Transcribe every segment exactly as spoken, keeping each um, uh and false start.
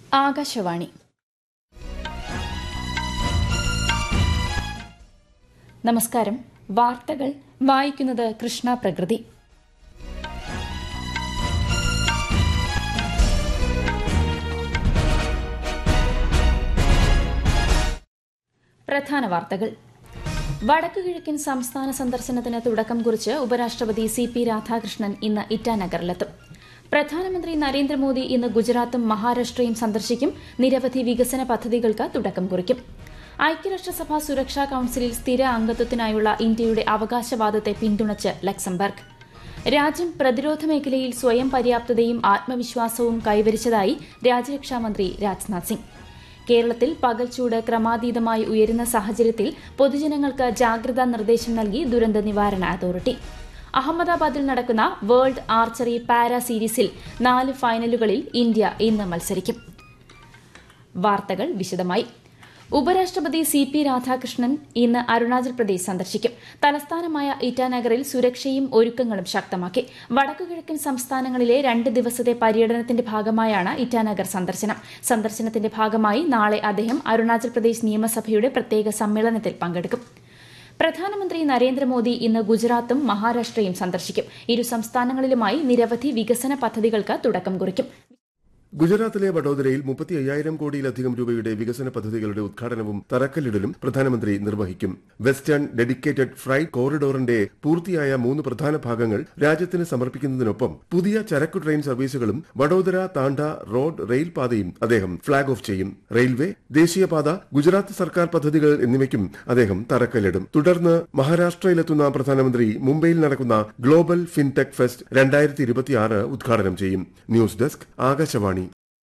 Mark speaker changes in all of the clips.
Speaker 1: ആകാശവാണി. നമസ്കാരം. വാർത്തകൾ വായിക്കുന്നത് കൃഷ്ണ പ്രകൃതി. പ്രധാന വാർത്തകൾ. വടക്കുകിഴക്കൻ സംസ്ഥാന സന്ദർശനത്തിന് തുടക്കം കുറിച്ച് ഉപരാഷ്ട്രപതി സി പി രാധാകൃഷ്ണൻ ഇന്ന് ഇറ്റാനഗറിലെത്തും. പ്രധാനമന്ത്രി നരേന്ദ്രമോദി ഇന്ന് ഗുജറാത്തും മഹാരാഷ്ട്രയും സന്ദർശിക്കും. നിരവധി വികസന പദ്ധതികൾക്ക് തുടക്കം കുറിക്കും. ഐക്യരാഷ്ട്രസഭ സുരക്ഷാ കൌൺസിലിൽ സ്ഥിര അംഗത്വത്തിനായുള്ള ഇന്ത്യയുടെ അവകാശവാദത്തെ പിന്തുണച്ച് ലക്സംബർഗ്. രാജ്യം പ്രതിരോധ മേഖലയിൽ സ്വയം പര്യാപ്തതയും ആത്മവിശ്വാസവും കൈവരിച്ചതായി രാജ്യരക്ഷാമന്ത്രി രാജ്നാഥ് സിംഗ്. കേരളത്തിൽ പകൽച്ചൂട് ക്രമാതീതമായി ഉയരുന്ന സാഹചര്യത്തിൽ പൊതുജനങ്ങൾക്ക് ജാഗ്രതാ നിർദ്ദേശം നൽകി ദുരന്ത നിവാരണ അതോറിറ്റി. അഹമ്മദാബാദിൽ നടക്കുന്ന വേൾഡ് ആർച്ചറി പാരാ സീരീസിൽ നാല് ഫൈനലുകളിൽ ഇന്ത്യ ഇന്ന് മത്സരിക്കും. വാർത്തകൾ വിശദമായി. ഉപരാഷ്ട്രപതി സി പി രാധാകൃഷ്ണൻ ഇന്ന് അരുണാചൽ പ്രദേശ് സന്ദർശിക്കും. തലസ്ഥാനമായ ഇറ്റാനഗറിൽ സുരക്ഷയും ഒരുക്കങ്ങളും ശക്തമാക്കി. വടക്കുകിഴക്കൻ സംസ്ഥാനങ്ങളിലെ രണ്ട് ദിവസത്തെ പര്യടനത്തിന്റെ ഭാഗമായാണ് ഇറ്റാനഗർ സന്ദർശനം. സന്ദർശനത്തിന്റെ ഭാഗമായി നാളെ അദ്ദേഹം അരുണാചൽ പ്രദേശ് നിയമസഭയുടെ പ്രത്യേക സമ്മേളനത്തിൽ പങ്കെടുക്കും. പ്രധാനമന്ത്രി നരേന്ദ്രമോദി ഇന്ന് ഗുജറാത്തും മഹാരാഷ്ട്രയും സന്ദർശിക്കും. ഇരു സംസ്ഥാനങ്ങളിലുമായി നിരവധി വികസന പദ്ധതികൾക്ക് തുടക്കം കുറിക്കും.
Speaker 2: ഗുജറാത്തിലെ വഡോദരയിൽ മുപ്പത്തി അയ്യായിരം കോടിയിലധികം രൂപയുടെ വികസന പദ്ധതികളുടെ ഉദ്ഘാടനവും തറക്കല്ലിടലും പ്രധാനമന്ത്രി നിർവഹിക്കും. വെസ്റ്റേൺ ഡെഡിക്കേറ്റഡ് ഫ്രൈറ്റ് കോറിഡോറിന്റെ പൂർത്തിയായ മൂന്ന് പ്രധാന ഭാഗങ്ങൾ രാജ്യത്തിന് സമർപ്പിക്കുന്നതിനൊപ്പം പുതിയ ചരക്കു ട്രെയിൻ സർവീസുകളും വഡോദര താണ്ട റോഡ് റെയിൽ പാതയും അദ്ദേഹം ഫ്ളാഗ് ഓഫ് ചെയ്യും. റെയിൽവേ, ദേശീയപാത, ഗുജറാത്ത് സർക്കാർ പദ്ധതികൾ എന്നിവയ്ക്കും അദ്ദേഹം തറക്കല്ലിടും. തുടർന്ന് മഹാരാഷ്ട്രയിലെത്തുന്ന പ്രധാനമന്ത്രി മുംബൈയിൽ നടക്കുന്ന ഗ്ലോബൽ ഫിൻടെക് ഫെസ്റ്റ് രണ്ടായിരത്തി ഇരുപത്തിയാറ് ഉദ്ഘാടനം ചെയ്യും. News desk, Akashvani.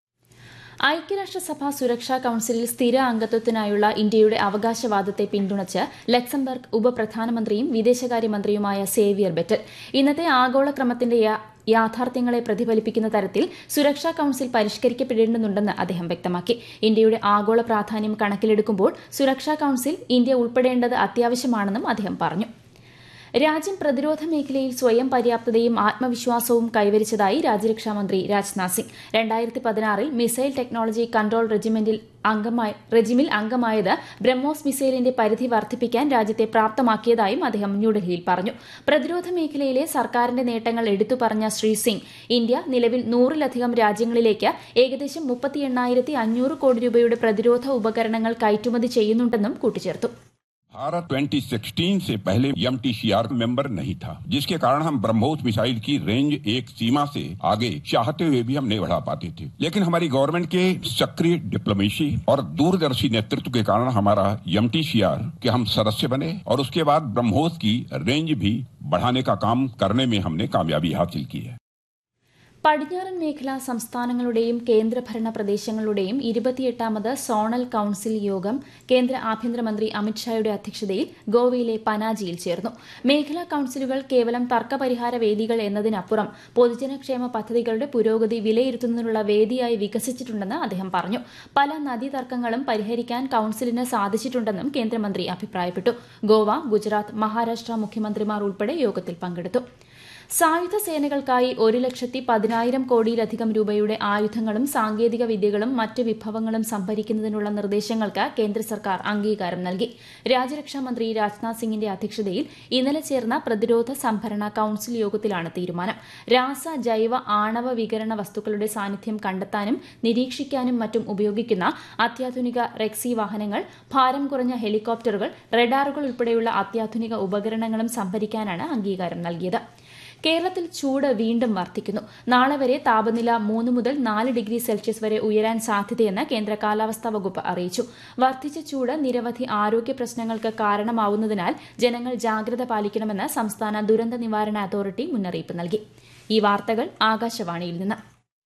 Speaker 1: ഐക്യരാഷ്ട്രസഭ സുരക്ഷാ കൌൺസിലിൽ സ്ഥിര അംഗത്വത്തിനായുള്ള ഇന്ത്യയുടെ അവകാശവാദത്തെ പിന്തുണച്ച് ലക്സംബർഗ് ഉപപ്രധാനമന്ത്രിയും വിദേശകാര്യമന്ത്രിയുമായ സേവിയർ ബെറ്റൽ ഇന്നത്തെ ആഗോള ക്രമത്തിന്റെ യാഥാർത്ഥ്യങ്ങളെ പ്രതിഫലിപ്പിക്കുന്ന തരത്തിൽ സുരക്ഷാ കൌൺസിൽ പരിഷ്കരിക്കപ്പെടേണ്ടതുണ്ടെന്ന് അദ്ദേഹം വ്യക്തമാക്കി. ഇന്ത്യയുടെ ആഗോള പ്രാധാന്യം കണക്കിലെടുക്കുമ്പോൾ സുരക്ഷാ കൌൺസിൽ ഇന്ത്യ ഉൾപ്പെടേണ്ടത് അത്യാവശ്യമാണെന്നും അദ്ദേഹം പറഞ്ഞു. രാജ്യം പ്രതിരോധ മേഖലയിൽ സ്വയം പര്യാപ്തതയും ആത്മവിശ്വാസവും കൈവരിച്ചതായി രാജ്യരക്ഷാമന്ത്രി രാജ്നാഥ് സിംഗ്. രണ്ടായിരത്തി പതിനാറിൽ മിസൈൽ ടെക്നോളജി കൺട്രോൾ റെജിമെന്റിൽ അംഗമായി റെജിമിൽ അംഗമായത് ബ്രഹ്മോസ് മിസൈലിന്റെ പരിധി വർദ്ധിപ്പിക്കാൻ രാജ്യത്തെ പ്രാപ്തമാക്കിയതായും അദ്ദേഹം ന്യൂഡൽഹിയിൽ പറഞ്ഞു. പ്രതിരോധ മേഖലയിലെ സർക്കാരിന്റെ നേട്ടങ്ങൾ എടുത്തു പറഞ്ഞ ശ്രീ സിംഗ് ഇന്ത്യ നിലവിൽ നൂറിലധികം രാജ്യങ്ങളിലേക്ക് ഏകദേശം മുപ്പത്തി എണ്ണായിരത്തി അഞ്ഞൂറ് കോടി രൂപയുടെ പ്രതിരോധ ഉപകരണങ്ങൾ കയറ്റുമതി ചെയ്യുന്നുണ്ടെന്നും കൂട്ടിച്ചേർത്തു.
Speaker 3: भारत दो हज़ार सोलह से पहले M T C R member नहीं था, जिसके कारण हम ब्रह्मोस मिसाइल की रेंज एक सीमा से आगे चाहते हुए भी हम नहीं बढ़ा पाते थे. लेकिन हमारी गवर्नमेंट के सक्रिय डिप्लोमेसी और दूरदर्शी नेतृत्व के कारण हमारा एम टी सी आर के हम सदस्य बने और उसके बाद ब्रह्मोस की रेंज भी बढ़ाने का काम करने में हमने कामयाबी हासिल की है.
Speaker 1: പടിഞ്ഞാറൻ മേഖലാ സംസ്ഥാനങ്ങളുടെയും കേന്ദ്രഭരണ പ്രദേശങ്ങളുടെയും ഇരുപത്തിയെട്ടാമത് സോണൽ കൌൺസിൽ യോഗം കേന്ദ്ര ആഭ്യന്തരമന്ത്രി അമിത്ഷായുടെ അധ്യക്ഷതയിൽ ഗോവയിലെ പനാജിയിൽ ചേർന്നു. മേഖലാ കൌൺസിലുകൾ കേവലം തർക്കപരിഹാര വേദികൾ എന്നതിനപ്പുറം പൊതുജനക്ഷേമ പദ്ധതികളുടെ പുരോഗതി വിലയിരുത്തുന്നതിനുള്ള വേദിയായി വികസിച്ചിട്ടുണ്ടെന്ന് അദ്ദേഹം പറഞ്ഞു. പല നദീതർക്കങ്ങളും പരിഹരിക്കാൻ കൌൺസിലിന് സാധിച്ചിട്ടുണ്ടെന്നും കേന്ദ്രമന്ത്രി അഭിപ്രായപ്പെട്ടു. ഗോവ, ഗുജറാത്ത്, മഹാരാഷ്ട്ര മുഖ്യമന്ത്രിമാർ ഉൾപ്പെടെ യോഗത്തിൽ പങ്കെടുത്തു. സായുധ സേനകൾക്കായി ഒരു ലക്ഷത്തി പതിനായിരം കോടിയിലധികം രൂപയുടെ ആയുധങ്ങളും സാങ്കേതിക വിദ്യകളും മറ്റ് വിഭവങ്ങളും സംഭരിക്കുന്നതിനുള്ള നിർദ്ദേശങ്ങൾക്ക് കേന്ദ്ര സർക്കാർ അംഗീകാരം നൽകി. രാജ്യരക്ഷാമന്ത്രി രാജ്നാഥ് സിംഗിന്റെ അധ്യക്ഷതയിൽ ഇന്നലെ ചേർന്ന പ്രതിരോധ സംഭരണ കൌൺസിൽ യോഗത്തിലാണ് തീരുമാനം. രാസ, ജൈവ, ആണവ വികിരണ വസ്തുക്കളുടെ സാന്നിധ്യം കണ്ടെത്താനും നിരീക്ഷിക്കാനും മറ്റും ഉപയോഗിക്കുന്ന അത്യാധുനിക റെക്സി വാഹനങ്ങൾ, ഭാരം കുറഞ്ഞ ഹെലികോപ്റ്ററുകൾ, റഡാറുകൾ ഉൾപ്പെടെയുള്ള അത്യാധുനിക ഉപകരണങ്ങളും സംഭരിക്കാനാണ് അംഗീകാരം നൽകിയത്. കേരളത്തിൽ ചൂട് വീണ്ടും വർദ്ധിക്കുന്നു. നാളെ വരെ താപനില മൂന്ന് മുതൽ നാല് ഡിഗ്രി സെൽഷ്യസ് വരെ ഉയരാൻ സാധ്യതയെന്ന് കേന്ദ്ര കാലാവസ്ഥാ വകുപ്പ് അറിയിച്ചു. വർദ്ധിച്ച ചൂട് നിരവധി ആരോഗ്യ പ്രശ്നങ്ങൾക്ക് കാരണമാവുന്നതിനാൽ ജനങ്ങൾ ജാഗ്രത പാലിക്കണമെന്ന് സംസ്ഥാന ദുരന്ത നിവാരണ അതോറിറ്റി മുന്നറിയിപ്പ് നൽകി. ഈ വാർത്തകൾ ആകാശവാണിയിൽ നിന്ന്.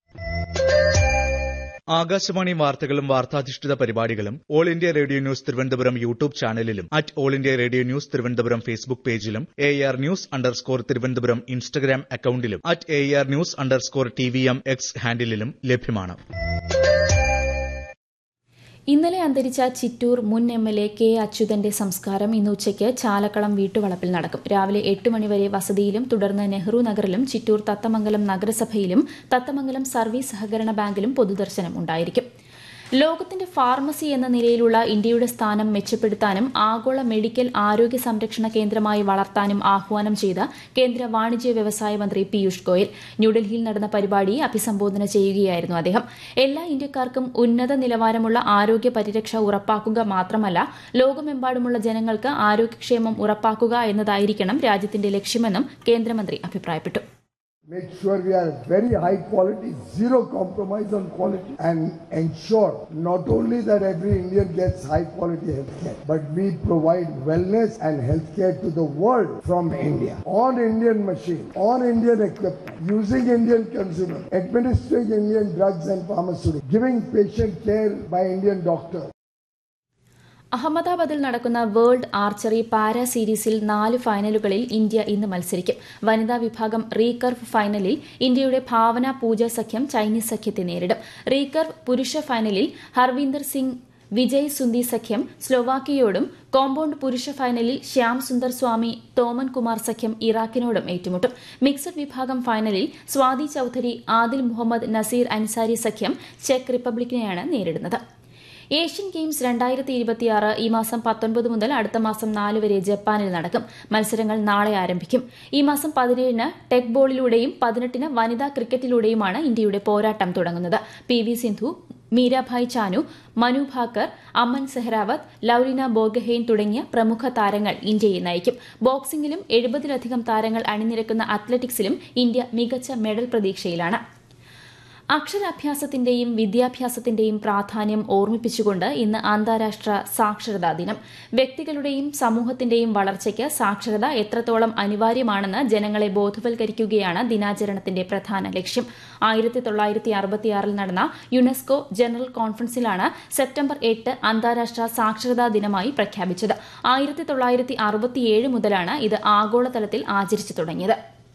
Speaker 4: ആകാശവാണി വാർത്തകളും വാർത്താധിഷ്ഠിത പരിപാടികളും all India radio news Thiruvananthapuram YouTube ചാനലിലും at all India radio news Thiruvananthapuram Facebook പേജിലും A R news underscore Thiruvananthapuram Instagram അക്കൌണ്ടിലും at A R news underscore T V M X ഹാൻഡിലും ലഭ്യമാണ്.
Speaker 1: ഇന്നലെ അന്തരിച്ച ചിറ്റൂർ മുൻ എം എൽ എ കെ അച്യുതന്റെ സംസ്കാരം ഇന്ന് ഉച്ചയ്ക്ക് ചാലക്കളം വീട്ടുവളപ്പിൽ നടക്കും. രാവിലെ എട്ട് മണിവരെ വസതിയിലും തുടർന്ന് നെഹ്റു നഗറിലും ചിറ്റൂർ തത്തമംഗലം നഗരസഭയിലും തത്തമംഗലം സർവീസ് സഹകരണ ബാങ്കിലും പൊതുദർശനം ഉണ്ടായിരിക്കും. ലോകത്തിന്റെ ഫാർമസി എന്ന നിലയിലുള്ള ഇന്ത്യയുടെ സ്ഥാനം മെച്ചപ്പെടുത്താനും ആഗോള മെഡിക്കൽ ആരോഗ്യ സംരക്ഷണ കേന്ദ്രമായി വളർത്താനും ആഹ്വാനം ചെയ്ത കേന്ദ്ര വാണിജ്യ വ്യവസായ മന്ത്രി പീയൂഷ് ഗോയൽ ന്യൂഡൽഹിയിൽ നടന്ന പരിപാടിയെ അഭിസംബോധന ചെയ്യുകയായിരുന്നു അദ്ദേഹം. എല്ലാ ഇന്ത്യക്കാർക്കും ഉന്നത നിലവാരമുള്ള ആരോഗ്യ പരിരക്ഷ ഉറപ്പാക്കുക മാത്രമല്ല, ലോകമെമ്പാടുമുള്ള ജനങ്ങൾക്ക് ആരോഗ്യക്ഷേമം ഉറപ്പാക്കുക എന്നതായിരിക്കണം രാജ്യത്തിന്റെ ലക്ഷ്യമെന്നും കേന്ദ്രമന്ത്രി അഭിപ്രായപ്പെട്ടു.
Speaker 5: Make sure we are very high quality, zero compromise on quality, and ensure not only that every Indian gets high quality healthcare, but we provide wellness and healthcare to the world from India, on Indian machine, on Indian equipment, using Indian consumers, administering Indian drugs and pharmaceuticals, giving patient care by Indian doctors.
Speaker 1: അഹമ്മദാബാദിൽ നടക്കുന്ന world archery para സീരീസിൽ നാല് ഫൈനലുകളിൽ India ഇന്ന് മത്സരിക്കും. വനിതാ വിഭാഗം recurve ഫൈനലിൽ ഇന്ത്യയുടെ ഭാവന പൂജ സഖ്യം ചൈനീസ് സഖ്യത്തെ നേരിടും. റീകർവ് പുരുഷ ഫൈനലിൽ ഹർവീന്ദർ സിംഗ് വിജയ് സുന്ദി സഖ്യം സ്ലോവാക്കിയയോടും, കോമ്പൌണ്ട് പുരുഷ ഫൈനലിൽ ശ്യാം സുന്ദർ സ്വാമി തോമൻ കുമാർ സഖ്യം ഇറാഖിനോടും ഏറ്റുമുട്ടും. മിക്സഡ് വിഭാഗം ഫൈനലിൽ സ്വാതി ചൌധരി ആദിൽ മുഹമ്മദ് നസീർ അൻസാരി സഖ്യം ചെക്ക് റിപ്പബ്ലിക്കിനെയാണ് നേരിടുന്നത്. ഏഷ്യൻ ഗെയിംസ് രണ്ടായിരത്തി ഇരുപത്തിയാറ് ഈ മാസം പത്തൊൻപത് മുതൽ അടുത്ത മാസം നാല് വരെ ജപ്പാനിൽ നടക്കും. മത്സരങ്ങൾ നാളെ ആരംഭിക്കും. ഈ മാസം പതിനേഴിന് ടെക് ബോളിലൂടെയും പതിനെട്ടിന് വനിതാ ക്രിക്കറ്റിലൂടെയുമാണ് ഇന്ത്യയുടെ പോരാട്ടം തുടങ്ങുന്നത്. പി വി സിന്ധു, മീരാഭായ് ചാനു, മനു ഭാക്കർ, അമൻ സെഹ്റാവത്ത്, ലൌലിന ബോർഗഹെയ്ൻ തുടങ്ങിയ പ്രമുഖ താരങ്ങൾ ഇന്ത്യയെ നയിക്കും. ബോക്സിംഗിലും എഴുപതിലധികം താരങ്ങൾ അണിനിരക്കുന്ന അത്ലറ്റിക്സിലും ഇന്ത്യ മികച്ച മെഡൽ പ്രതീക്ഷയിലാണ്. അക്ഷരാഭ്യാസത്തിന്റെയും വിദ്യാഭ്യാസത്തിന്റെയും പ്രാധാന്യം ഓർമ്മിപ്പിച്ചുകൊണ്ട് ഇന്ന് അന്താരാഷ്ട്ര സാക്ഷരതാ ദിനം. വ്യക്തികളുടെയും സമൂഹത്തിന്റെയും വളർച്ചയ്ക്ക് സാക്ഷരത എത്രത്തോളം അനിവാര്യമാണെന്ന് ജനങ്ങളെ ബോധവൽക്കരിക്കുകയാണ് ദിനാചരണത്തിന്റെ പ്രധാന ലക്ഷ്യം. ആയിരത്തി തൊള്ളായിരത്തി അറുപത്തിയാറിൽ നടന്ന യുനെസ്കോ ജനറൽ കോൺഫറൻസിലാണ് സെപ്റ്റംബർ എട്ട് അന്താരാഷ്ട്ര സാക്ഷരതാ ദിനമായി പ്രഖ്യാപിച്ചത്. ആയിരത്തി തൊള്ളായിരത്തി അറുപത്തിയേഴ് മുതലാണ് ഇത് ആഗോളതലത്തിൽ ആചരിച്ചു തുടങ്ങിയത്.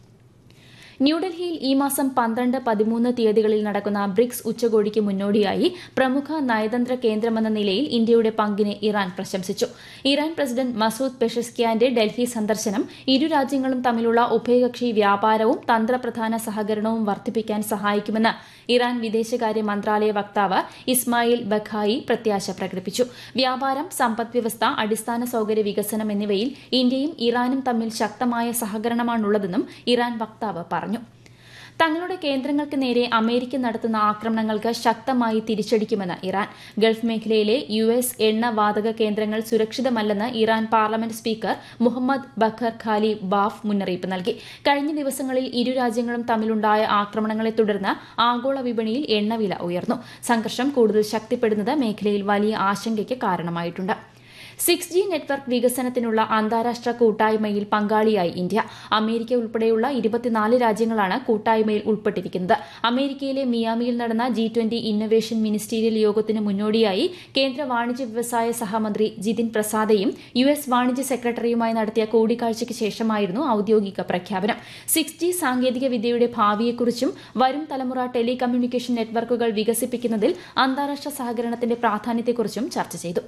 Speaker 1: ന്യൂഡൽഹിയിൽ ഈ മാസം പന്ത്രണ്ട് പതിമൂന്ന് തീയതികളിൽ നടക്കുന്ന ബ്രിക്സ് ഉച്ചകോടിക്ക് മുന്നോടിയായി പ്രമുഖ നയതന്ത്ര കേന്ദ്രമെന്ന നിലയിൽ ഇന്ത്യയുടെ പങ്കിനെ ഇറാൻ പ്രശംസിച്ചു. ഇറാൻ പ്രസിഡന്റ് മസൂദ് പെഷസ്കിയാന്റെ ഡൽഹി സന്ദർശനം ഇരു രാജ്യങ്ങളും തമ്മിലുള്ള ഉഭയകക്ഷി വ്യാപാരവും തന്ത്രപ്രധാന സഹകരണവും വർദ്ധിപ്പിക്കാൻ സഹായിക്കുമെന്ന് ഇറാൻ വിദേശകാര്യ മന്ത്രാലയ വക്താവ് ഇസ്മായിൽ ബഖായി പ്രത്യാശ പ്രകടിപ്പിച്ചു. വ്യാപാരം, സമ്പദ്വ്യവസ്ഥ, അടിസ്ഥാന സൌകര്യ വികസനം എന്നിവയിൽ ഇന്ത്യയും ഇറാനും തമ്മിൽ ശക്തമായ സഹകരണമാണുള്ളതെന്നും ഇറാൻ വക്താവ് പറഞ്ഞു. തങ്ങളുടെ കേന്ദ്രങ്ങൾക്ക് നേരെ അമേരിക്ക നടത്തുന്ന ആക്രമണങ്ങൾക്ക് ശക്തമായി തിരിച്ചടിക്കുമെന്ന് ഇറാൻ. ഗൾഫ് മേഖലയിലെ യു എസ് എണ്ണ വാതക കേന്ദ്രങ്ങൾ സുരക്ഷിതമല്ലെന്ന് ഇറാൻ പാർലമെന്റ് സ്പീക്കർ മുഹമ്മദ് ബഖർ ഖാലി ബാഫ് മുന്നറിയിപ്പ് നൽകി. കഴിഞ്ഞ ദിവസങ്ങളിൽ ഇരു രാജ്യങ്ങളും തമ്മിലുണ്ടായ ആക്രമണങ്ങളെ തുടർന്ന് ആഗോള വിപണിയിൽ എണ്ണവില ഉയർന്നു. സംഘർഷം കൂടുതൽ ശക്തിപ്പെടുന്നത് മേഖലയിൽ വലിയ ആശങ്കയ്ക്ക് കാരണമായിട്ടുണ്ട്. സിക്സ് ജി നെറ്റ്വർക്ക് വികസനത്തിനുള്ള അന്താരാഷ്ട്ര കൂട്ടായ്മയിൽ പങ്കാളിയായി ഇന്ത്യ. അമേരിക്ക ഉൾപ്പെടെയുള്ള ഇരുപത്തിനാല് രാജ്യങ്ങളാണ് കൂട്ടായ്മയിൽ ഉൾപ്പെട്ടിരിക്കുന്നത്. അമേരിക്കയിലെ മിയാമിയിൽ നടന്ന ജി ട്വന്റി ഇന്നൊവേഷൻ മിനിസ്റ്റീരിയൽ യോഗത്തിന് മുന്നോടിയായി കേന്ദ്ര വാണിജ്യ വ്യവസായ സഹമന്ത്രി ജിതിൻ പ്രസാദയും യു എസ് വാണിജ്യ സെക്രട്ടറിയുമായി നടത്തിയ കൂടിക്കാഴ്ചയ്ക്ക് ശേഷമായിരുന്നു ഔദ്യോഗിക പ്രഖ്യാപനം. സിക്സ് ജി സാങ്കേതിക വിദ്യയുടെ ഭാവിയെക്കുറിച്ചും വരും തലമുറ ടെലികമ്മ്യൂണിക്കേഷൻ നെറ്റ്വർക്കുകൾ വികസിപ്പിക്കുന്നതിൽ അന്താരാഷ്ട്ര സഹകരണത്തിന്റെ പ്രാധാന്യത്തെക്കുറിച്ചും ചർച്ച ചെയ്തു.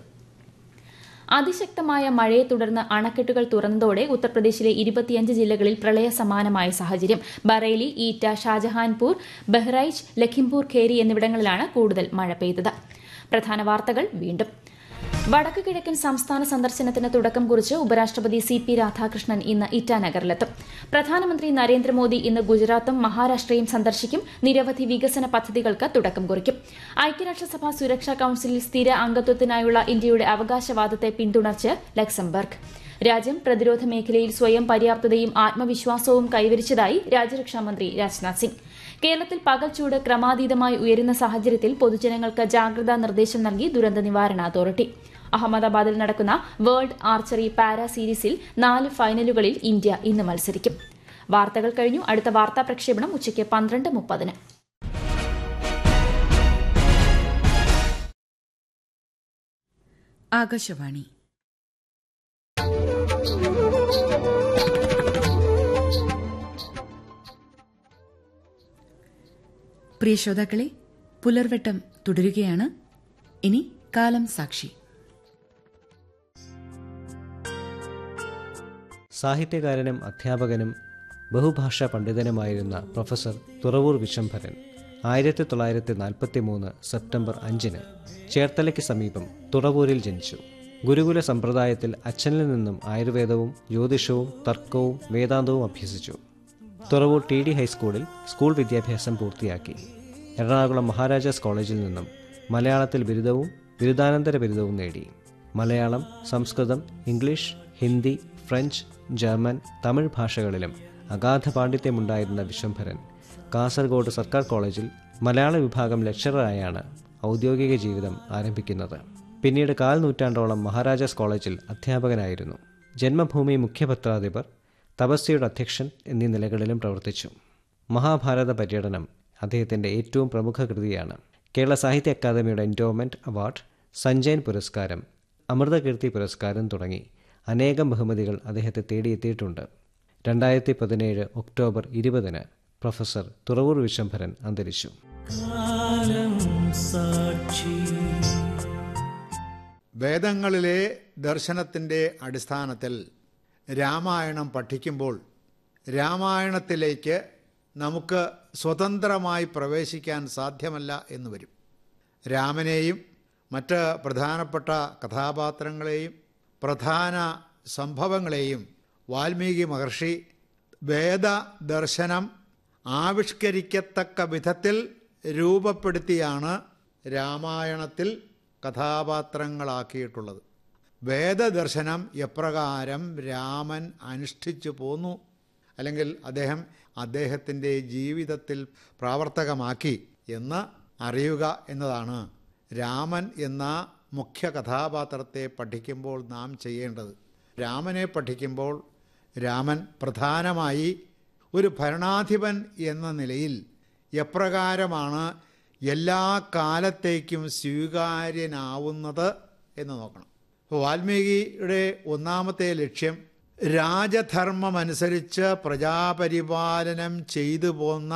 Speaker 1: അതിശക്തമായ മഴയെ തുടർന്ന് അണക്കെട്ടുകൾ തുറന്നതോടെ ഉത്തർപ്രദേശിലെ ഇരുപത്തിയഞ്ച് ജില്ലകളിൽ പ്രളയ സമാനമായ സാഹചര്യം. ബറേലി, ഈറ്റ, ഷാജഹാൻപൂർ, ബഹ്റൈച്ച്, ലഖിംപൂർ ഖേരി എന്നിവിടങ്ങളിലാണ് കൂടുതൽ മഴ പെയ്തത്. പ്രധാന വാർത്തകൾ വീണ്ടും. വടക്കു കിഴക്കൻ സംസ്ഥാന സന്ദർശനത്തിന് തുടക്കം കുറിച്ച് ഉപരാഷ്ട്രപതി സി പി രാധാകൃഷ്ണൻ ഇന്ന് ഇറ്റാനഗറിലെത്തും. പ്രധാനമന്ത്രി നരേന്ദ്രമോദി ഇന്ന് ഗുജറാത്തും മഹാരാഷ്ട്രയും സന്ദർശിക്കും. നിരവധി വികസന പദ്ധതികൾക്ക് തുടക്കം കുറിക്കും. ഐക്യരാഷ്ട്രസഭ സുരക്ഷാ കൌൺസിലിൽ സ്ഥിര അംഗത്വത്തിനായുള്ള ഇന്ത്യയുടെ അവകാശവാദത്തെ പിന്തുണച്ച് ലക്സംബർഗ്. രാജ്യം പ്രതിരോധ മേഖലയിൽ സ്വയം പര്യാപ്തതയും ആത്മവിശ്വാസവും കൈവരിച്ചതായി രാജ്യരക്ഷാമന്ത്രി രാജ്നാഥ് സിംഗ്. കേരളത്തിൽ പകൽച്ചൂട് ക്രമാതീതമായി ഉയരുന്ന സാഹചര്യത്തിൽ പൊതുജനങ്ങൾക്ക് ജാഗ്രതാ നിർദ്ദേശം നൽകി ദുരന്ത നിവാരണ അതോറിറ്റി. അഹമ്മദാബാദിൽ നടക്കുന്ന വേൾഡ് ആർച്ചറി പാരാ സീരീസിൽ നാല് ഫൈനലുകളിൽ ഇന്ത്യ ഇന്ന് മത്സരിക്കും. വാർത്തകൾ കഴിഞ്ഞു. അടുത്ത വാർത്താ പ്രക്ഷേപണം ഉച്ചയ്ക്ക് പന്ത്രണ്ട് മുപ്പതിന്.
Speaker 6: ആകാശവാണി. പ്രിയ ശ്രോതാക്കളെ, പുലർവെട്ടം തുടരുകയാണ്. ഇനി കാലം സാക്ഷി.
Speaker 7: സാഹിത്യകാരനും അധ്യാപകനും ബഹുഭാഷാ പണ്ഡിതനുമായിരുന്ന പ്രൊഫസർ തുറവൂർ വിശ്വംഭരൻ ആയിരത്തി തൊള്ളായിരത്തി നാൽപ്പത്തി മൂന്ന് സെപ്റ്റംബർ അഞ്ചിന് ചേർത്തലയ്ക്ക് സമീപം തുറവൂരിൽ ജനിച്ചു. ഗുരുകുല സമ്പ്രദായത്തിൽ അച്ഛനിൽ നിന്നും ആയുർവേദവും ജ്യോതിഷവും തർക്കവും വേദാന്തവും അഭ്യസിച്ചു. തുറവൂർ ടി ഡി ഹൈസ്കൂളിൽ സ്കൂൾ വിദ്യാഭ്യാസം പൂർത്തിയാക്കി. എറണാകുളം മഹാരാജാസ് കോളേജിൽ നിന്നും മലയാളത്തിൽ ബിരുദവും ബിരുദാനന്തര ബിരുദവും നേടി. മലയാളം, സംസ്കൃതം, English, Hindi, French, German, Tamil ഭാഷകളിലും അഗാധ പാണ്ഡിത്യമുണ്ടായിരുന്ന വിശ്വംഭരൻ കാസർഗോഡ് സർക്കാർ കോളേജിൽ മലയാള വിഭാഗം ലെക്ചററായാണ് ഔദ്യോഗിക ജീവിതം ആരംഭിക്കുന്നത്. പിന്നീട് കാൽ നൂറ്റാണ്ടോളം മഹാരാജാസ് കോളേജിൽ അധ്യാപകനായിരുന്നു. ജന്മഭൂമി മുഖ്യപത്രാധിപർ, തപസ്യയുടെ അധ്യക്ഷൻ എന്നീ നിലകളിലും പ്രവർത്തിച്ചു. മഹാഭാരത പര്യടനം അദ്ദേഹത്തിൻ്റെ ഏറ്റവും പ്രമുഖ കൃതിയാണ്. കേരള സാഹിത്യ അക്കാദമിയുടെ എൻഡോമെന്റ് അവാർഡ്, സഞ്ജയൻ പുരസ്കാരം, അമൃതകീർത്തി പുരസ്കാരം തുടങ്ങി അനേകം ബഹുമതികൾ അദ്ദേഹത്തെ തേടിയെത്തിയിട്ടുണ്ട്. രണ്ടായിരത്തി പതിനേഴ് ഒക്ടോബർ ഇരുപതിന് പ്രൊഫസർ തുറവൂർ വിശ്വംഭരൻ അന്തരിച്ചു.
Speaker 8: വേദങ്ങളിലെ ദർശനത്തിൻ്റെ അടിസ്ഥാനത്തിൽ രാമായണം പഠിക്കുമ്പോൾ രാമായണത്തിലേക്ക് നമുക്ക് സ്വതന്ത്രമായി പ്രവേശിക്കാൻ സാധ്യമല്ല എന്ന് വരും. രാമനെയും മറ്റ് പ്രധാനപ്പെട്ട കഥാപാത്രങ്ങളെയും പ്രധാന സംഭവങ്ങളെയും വാൽമീകി മഹർഷി വേദദർശനം ആവിഷ്കരിക്കത്തക്ക വിധത്തിൽ രൂപപ്പെടുത്തിയാണ് രാമായണത്തിൽ കഥാപാത്രങ്ങളാക്കിയിട്ടുള്ളത്. വേദദർശനം എപ്രകാരം രാമൻ അനുഷ്ഠിച്ചു പോന്നു, അല്ലെങ്കിൽ അദ്ദേഹം അദ്ദേഹത്തിൻ്റെ ജീവിതത്തിൽ പ്രാവർത്തികമാക്കി എന്ന് അറിയുക എന്നതാണ് രാമൻ എന്ന മുഖ്യ കഥാപാത്രത്തെ പഠിക്കുമ്പോൾ നാം ചെയ്യേണ്ടത്. രാമനെ പഠിക്കുമ്പോൾ രാമൻ പ്രധാനമായി ഒരു ഭരണാധിപൻ എന്ന നിലയിൽ എപ്രകാരമാണ് എല്ലാ കാലത്തേക്കും സ്വീകാര്യനാവുന്നത് എന്ന് നോക്കണം. വാൽമീകിയുടെ ഒന്നാമത്തെ ലക്ഷ്യം രാജധർമ്മമനുസരിച്ച് പ്രജാപരിപാലനം ചെയ്തു പോന്ന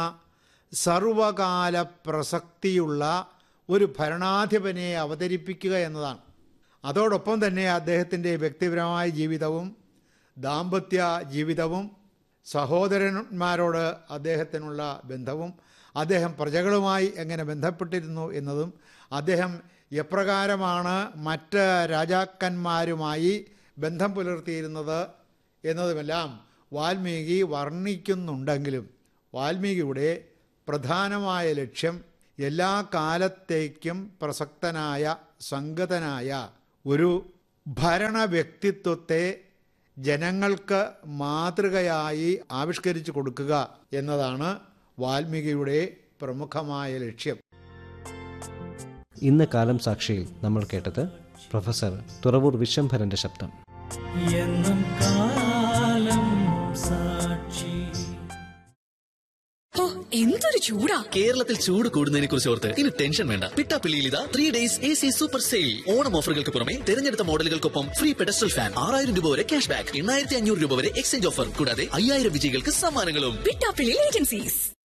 Speaker 8: സർവകാല പ്രസക്തിയുള്ള ഒരു ഭരണാധിപനെ അവതരിപ്പിക്കുക എന്നതാണ്. അതോടൊപ്പം തന്നെ അദ്ദേഹത്തിൻ്റെ വ്യക്തിപരമായ ജീവിതവും ദാമ്പത്യ ജീവിതവും സഹോദരന്മാരോട് അദ്ദേഹത്തിനുള്ള ബന്ധവും അദ്ദേഹം പ്രജകളുമായി എങ്ങനെ ബന്ധപ്പെട്ടിരുന്നു എന്നതും അദ്ദേഹം എപ്രകാരമാണ് മറ്റ് രാജാക്കന്മാരുമായി ബന്ധം പുലർത്തിയിരുന്നത് എന്നതുമെല്ലാം വാൽമീകി വർണ്ണിക്കുന്നുണ്ടെങ്കിലും വാൽമീകിയുടെ പ്രധാനമായ ലക്ഷ്യം എല്ലാ കാലത്തേക്കും പ്രസക്തനായ സംഗതനായ ഒരു ഭരണ വ്യക്തിത്വത്തെ ജനങ്ങൾക്ക് മാതൃകയായി ആവിഷ്കരിച്ചു കൊടുക്കുക എന്നതാണ് വാൽമീകിയുടെ പ്രമുഖമായ ലക്ഷ്യം.
Speaker 7: ഇന്ന് കാലം സാക്ഷിയിൽ നമ്മൾ കേട്ടത് പ്രൊഫസർ തുറവൂർ വിശ്വംഭരന്റെ ശബ്ദം.
Speaker 9: എന്തൊരു ചൂടാ!
Speaker 10: കേരളത്തിൽ ചൂട് കൂടുന്നതിനെ കുറിച്ച് ഓർത്ത് ഇനി ടെൻഷൻ വേണ്ട. പിട്ടാപ്പിള്ളിയിൽ ഇതാ three days A C super sale. Onam ഓഫറുകൾക്ക് പുറമെ തിരഞ്ഞെടുത്ത മോഡലുകൾക്കൊപ്പം ഫ്രീ പെഡസ്റ്റൽ ഫാൻ, ആറായിരം രൂപ വരെ ക്യാഷ് ബാക്ക്, എണ്ണായിരത്തി അഞ്ഞൂറ് രൂപ വരെ എക്സ്ചേഞ്ച് ഓഫർ, കൂടാതെ അയ്യായിരം വിജയികൾക്ക് സമ്മാനങ്ങളും.
Speaker 9: പിട്ടാപ്പിള്ളി ഏജൻസീസ്.